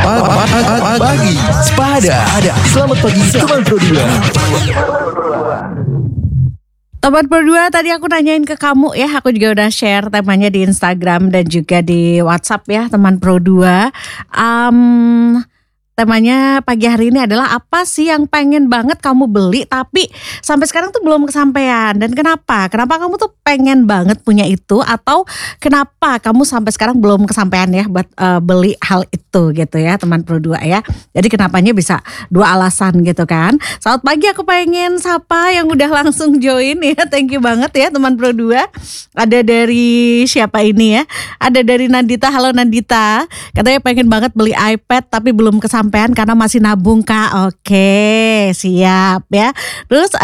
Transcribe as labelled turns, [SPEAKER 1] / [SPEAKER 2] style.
[SPEAKER 1] Pagi Sepada. Selamat pagi teman Pro 2.
[SPEAKER 2] Teman berdua, tadi aku nanyain ke kamu ya, aku juga udah share temanya di Instagram dan juga di WhatsApp ya teman Pro 2. Temanya pagi hari ini adalah apa sih yang pengen banget kamu beli tapi sampai sekarang tuh belum kesampaian, dan kenapa? Kenapa kamu tuh pengen banget punya itu, atau kenapa kamu sampai sekarang belum kesampaian ya buat beli hal itu gitu ya teman Pro 2 ya. Jadi kenapanya bisa dua alasan gitu kan. Selamat pagi, aku pengen sapa yang udah langsung join ya. Thank you banget ya teman Pro 2. Ada dari siapa ini ya? Ada dari Nandita. Halo Nandita. Katanya pengen banget beli iPad tapi belum kesampaian karena masih nabung Kak. Oke, siap ya. Terus